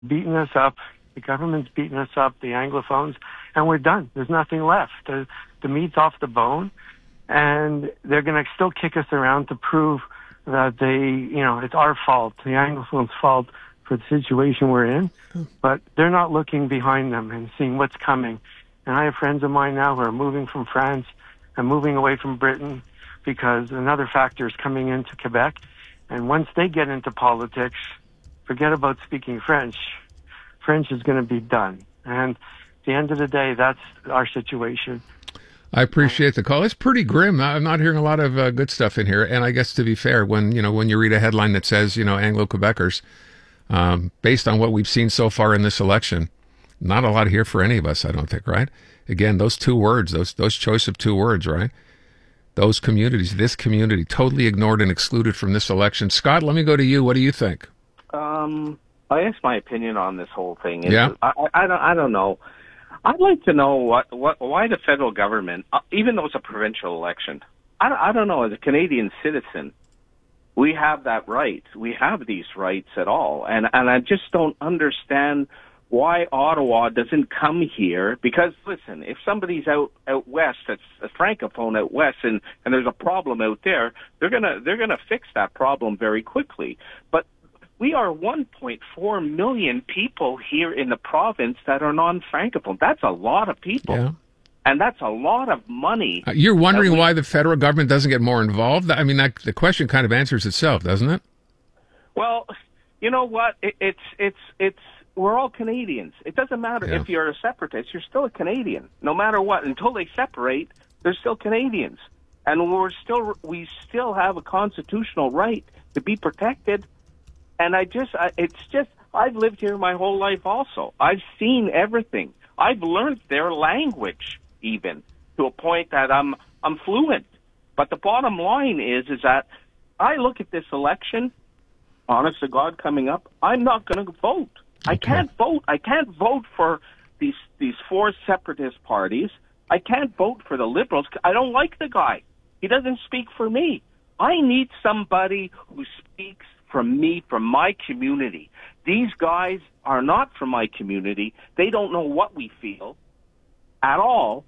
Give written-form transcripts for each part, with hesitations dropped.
beating us up. The government's beating us up, the Anglophones, and we're done. There's nothing left. The meat's off the bone, and they're going to still kick us around to prove that it's our fault, the Anglophones' fault for the situation we're in. But they're not looking behind them and seeing what's coming. And I have friends of mine now who are moving from France and moving away from Britain because another factor is coming into Quebec. And once they get into politics, forget about speaking French. French is going to be done. And at the end of the day, that's our situation. I appreciate the call. It's pretty grim. I'm not hearing a lot of good stuff in here. And I guess to be fair, when you read a headline that says, Anglo-Quebecers, based on what we've seen so far in this election, not a lot here for any of us, I don't think, right? Again, those two words, those choice of two words, right? Those communities, this community, totally ignored and excluded from this election. Scott, let me go to you. What do you think? I guess my opinion on this whole thing is, yeah. I don't know. I'd like to know why the federal government, even though it's a provincial election, I don't know, as a Canadian citizen, we have that right. We have these rights at all. And I just don't understand why Ottawa doesn't come here. Because, listen, if somebody's out west, that's a francophone out west, and there's a problem out there, they're gonna fix that problem very quickly. But we are 1.4 million people here in the province that are non-francophone. That's a lot of people. Yeah. And that's a lot of money. You're wondering why the federal government doesn't get more involved? I mean, the question kind of answers itself, doesn't it? Well, you know what? It's we're all Canadians. It doesn't matter if you're a separatist. You're still a Canadian, no matter what. Until they separate, they're still Canadians. And we still have a constitutional right to be protected. And I've lived here my whole life also. I've seen everything. I've learned their language even to a point that I'm fluent. But the bottom line is that I look at this election, honest to God, coming up, I'm not going to vote. Okay. I can't vote. I can't vote for these four separatist parties. I can't vote for the Liberals. I don't like the guy. He doesn't speak for me. I need somebody who speaks from me, from my community. These guys are not from my community. They don't know what we feel at all.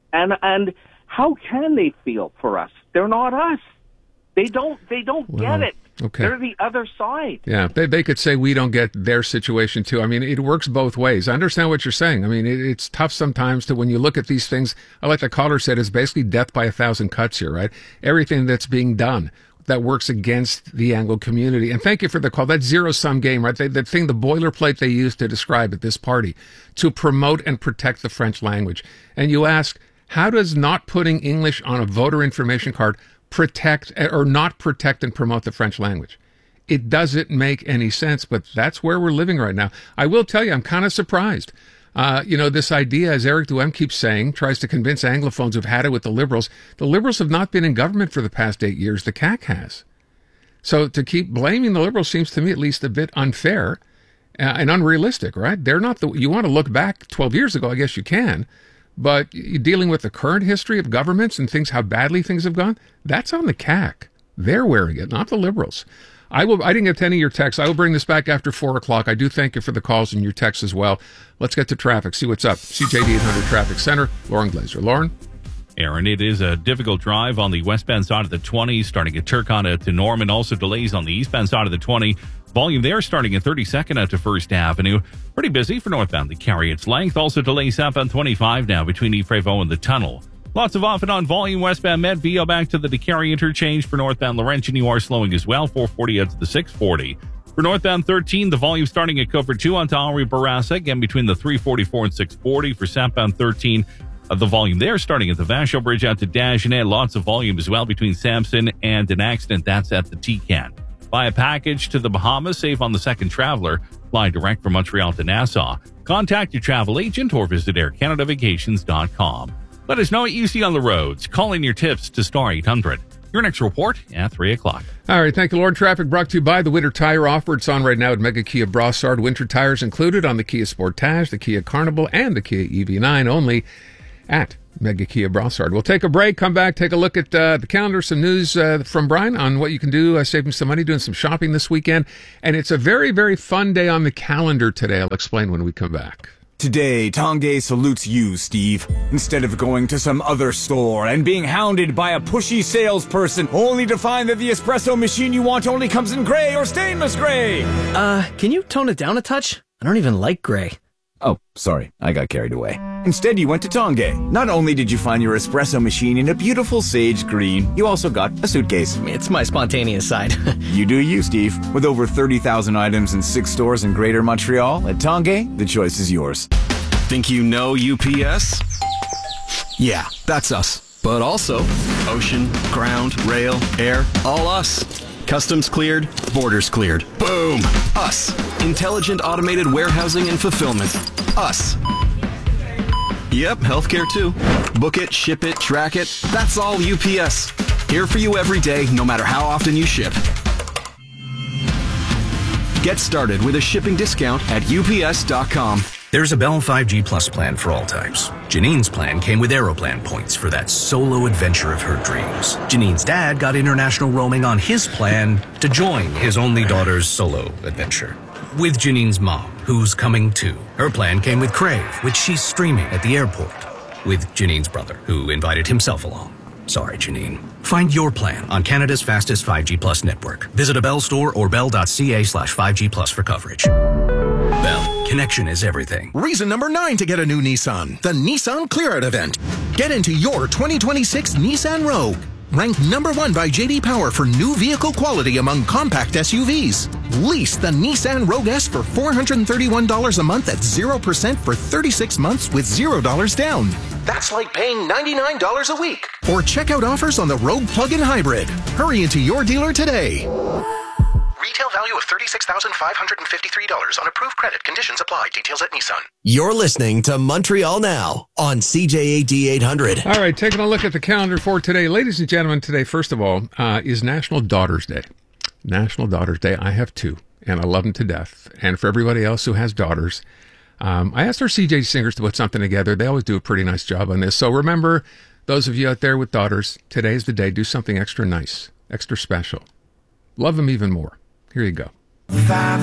And how can they feel for us? They're not us. They don't get it. Okay. They're the other side. Yeah, they could say we don't get their situation too. I mean, it works both ways. I understand what you're saying. I mean, it's tough sometimes to, when you look at these things, like the caller said, it's basically death by 1,000 cuts here, right? Everything that's being done that works against the Anglo community. And thank you for the call. That zero-sum game, right? The boilerplate they use to describe it, this party, to promote and protect the French language. And you ask, how does not putting English on a voter information card protect or not protect and promote the French language? It doesn't make any sense, but that's where we're living right now. I will tell you, I'm kind of surprised. This idea, as Eric Duhem keeps saying, tries to convince Anglophones who've had it with the Liberals. The Liberals have not been in government for the past 8 years. The CAQ has. So to keep blaming the Liberals seems to me at least a bit unfair and unrealistic, right? They're not you want to look back 12 years ago, I guess you can, but dealing with the current history of governments and how badly things have gone, that's on the CAQ. They're wearing it, not the Liberals. I didn't get to any of your texts. I will bring this back after 4 o'clock. I do thank you for the calls and your texts as well. Let's get to traffic. See what's up. CJD 800 Traffic Center. Lauren Glazer. Lauren? Aaron, it is a difficult drive on the westbound side of the 20, starting at Turcotte to Norman. Also delays on the eastbound side of the 20. Volume there starting at 32nd out to First Avenue. Pretty busy for northbound to carry its length. Also delays southbound 25 now between Yves-Prévost and the tunnel. Lots of off and on volume westbound Medville back to the DeCarry interchange. For northbound Laurentian, you are slowing as well. 440 out to the 640. For northbound 13, the volume starting at Cover 2 on to Henri Bourassa. Again, between the 344 and 640. For southbound 13, the volume there starting at the Vachon Bridge out to Dagenet. Lots of volume as well between Sampson and an accident. That's at the T-Can. Buy a package to the Bahamas. Save on the second traveler. Fly direct from Montreal to Nassau. Contact your travel agent or visit aircanadavacations.com. Let us know what you see on the roads. Call in your tips to Star 800. Your next report at 3 o'clock. All right, thank you, Lord. Traffic brought to you by the Winter Tire Offer. It's on right now at Mega Kia Brossard. Winter tires included on the Kia Sportage, the Kia Carnival, and the Kia EV9 only at Mega Kia Brossard. We'll take a break, come back, take a look at the calendar, some news from Brian on what you can do, saving some money, doing some shopping this weekend. And it's a very, very fun day on the calendar today. I'll explain when we come back. Today, Tanguay salutes you, Steve. Instead of going to some other store and being hounded by a pushy salesperson only to find that the espresso machine you want only comes in gray or stainless gray. Can you tone it down a touch? I don't even like gray. Oh, sorry, I got carried away. Instead, you went to Tanguay. Not only did you find your espresso machine in a beautiful sage green, you also got a suitcase. It's my spontaneous side. You do you, Steve. With over 30,000 items in 6 stores in Greater Montreal, at Tanguay, the choice is yours. Think you know UPS? Yeah, that's us. But also ocean, ground, rail, air, all us. Customs cleared, borders cleared. Boom! Us. Intelligent automated warehousing and fulfillment. Us. Yep, healthcare too. Book it, ship it, track it. That's all UPS. Here for you every day, no matter how often you ship. Get started with a shipping discount at UPS.com. There's a Bell 5G Plus plan for all types. Janine's plan came with Aeroplan points for that solo adventure of her dreams. Janine's dad got international roaming on his plan to join his only daughter's solo adventure. With Janine's mom, who's coming too. Her plan came with Crave, which she's streaming at the airport. With Janine's brother, who invited himself along. Sorry, Janine. Find your plan on Canada's fastest 5G Plus network. Visit a Bell store or bell.ca/5G Plus for coverage. Bell, connection is everything. Reason number 9 to get a new Nissan, the Nissan Clear Out event. Get into your 2026 Nissan Rogue. Ranked number 1 by J.D. Power for new vehicle quality among compact SUVs. Lease the Nissan Rogue S for $431 a month at 0% for 36 months with $0 down. That's like paying $99 a week. Or check out offers on the Rogue Plug-in Hybrid. Hurry into your dealer today. Retail value of $36,553 on approved credit. Conditions apply. Details at Nissan. You're listening to Montreal Now on CJAD 800. All right, taking a look at the calendar for today. Ladies and gentlemen, today, first of all, is National Daughters Day. National Daughters Day. I have 2, and I love them to death. And for everybody else who has daughters, I asked our CJ Singers to put something together. They always do a pretty nice job on this. So remember, those of you out there with daughters, today's the day. Do something extra nice, extra special. Love them even more. Here you go.